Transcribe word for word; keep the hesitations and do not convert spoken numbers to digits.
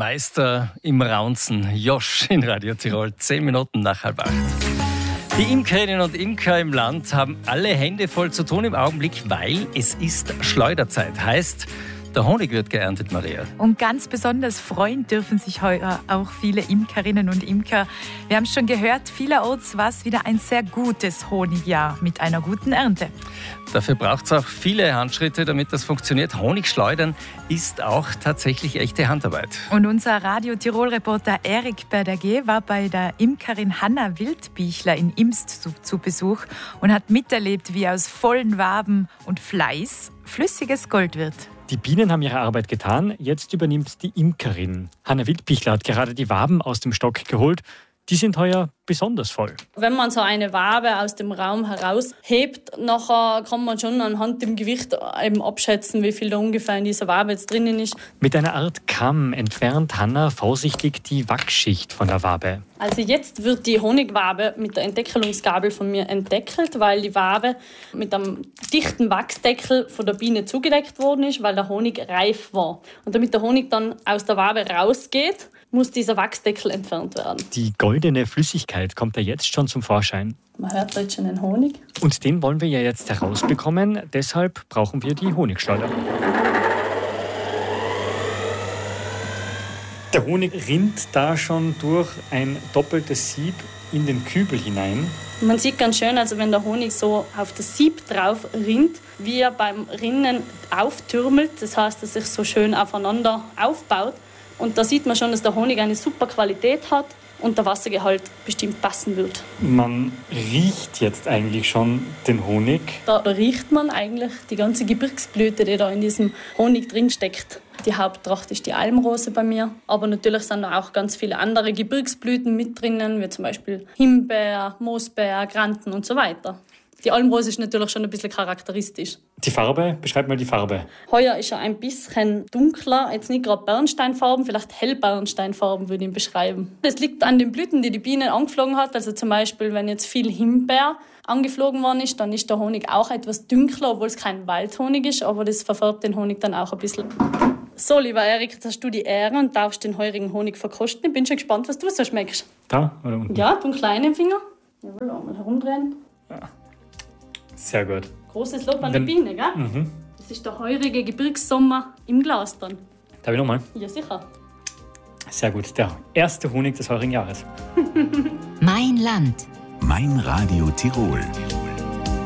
Meister im Raunzen. Josch in Radio Tirol, zehn Minuten nach halb acht. Die Imkerinnen und Imker im Land haben alle Hände voll zu tun im Augenblick, weil es ist Schleuderzeit. Heißt, der Honig wird geerntet, Maria. Und ganz besonders freuen dürfen sich heuer auch viele Imkerinnen und Imker. Wir haben schon gehört, vielerorts war es wieder ein sehr gutes Honigjahr mit einer guten Ernte. Dafür braucht es auch viele Handschritte, damit das funktioniert. Honigschleudern ist auch tatsächlich echte Handarbeit. Und unser Radio Tirol-Reporter Erik Berdaguet war bei der Imkerin Hanna Wildbichler in Imst zu, zu Besuch und hat miterlebt, wie aus vollen Waben und Fleiß flüssiges Gold wird. Die Bienen haben ihre Arbeit getan, jetzt übernimmt die Imkerin. Hanna Wildbichler hat gerade die Waben aus dem Stock geholt. Die sind heuer besonders voll. Wenn man so eine Wabe aus dem Raum heraushebt, nachher kann man schon anhand dem Gewicht eben abschätzen, wie viel da ungefähr in dieser Wabe jetzt drinnen ist. Mit einer Art Kamm entfernt Hanna vorsichtig die Wachsschicht von der Wabe. Also jetzt wird die Honigwabe mit der Entdeckelungsgabel von mir entdeckelt, weil die Wabe mit einem dichten Wachsdeckel von der Biene zugedeckt worden ist, weil der Honig reif war. Und damit der Honig dann aus der Wabe rausgeht, muss dieser Wachsdeckel entfernt werden. Die goldene Flüssigkeit kommt ja jetzt schon zum Vorschein. Man hört jetzt schon den Honig. Und den wollen wir ja jetzt herausbekommen. Deshalb brauchen wir die Honigschleuder. Der Honig rinnt da schon durch ein doppeltes Sieb in den Kübel hinein. Man sieht ganz schön, also wenn der Honig so auf das Sieb drauf rinnt, wie er beim Rinnen auftürmelt. Das heißt, dass er sich so schön aufeinander aufbaut. Und da sieht man schon, dass der Honig eine super Qualität hat und der Wassergehalt bestimmt passen wird. Man riecht jetzt eigentlich schon den Honig. Da riecht man eigentlich die ganze Gebirgsblüte, die da in diesem Honig drin steckt. Die Haupttracht ist die Almrose bei mir. Aber natürlich sind da auch ganz viele andere Gebirgsblüten mit drinnen, wie zum Beispiel Himbeer, Moosbeer, Granten und so weiter. Die Almrose ist natürlich schon ein bisschen charakteristisch. Die Farbe, beschreib mal die Farbe. Heuer ist er ein bisschen dunkler, jetzt nicht gerade Bernsteinfarben, vielleicht hellbernsteinfarben würde ich ihn beschreiben. Das liegt an den Blüten, die die Biene angeflogen hat. Also zum Beispiel, wenn jetzt viel Himbeer angeflogen worden ist, dann ist der Honig auch etwas dunkler, obwohl es kein Waldhonig ist, aber das verfärbt den Honig dann auch ein bisschen. So, lieber Erik, jetzt hast du die Ehre und darfst den heurigen Honig verkosten. Ich bin schon gespannt, was du so schmeckst. Da oder unten? Ja, du einen kleinen Finger. Jawohl, einmal herumdrehen. Ja. Sehr gut. Großes Lob an Wenn, die Biene, gell? Mhm. Das ist der heurige Gebirgssommer im Glas dann. Darf ich nochmal? Ja, sicher. Sehr gut. Der erste Honig des heurigen Jahres. Mein Land. Mein Radio Tirol.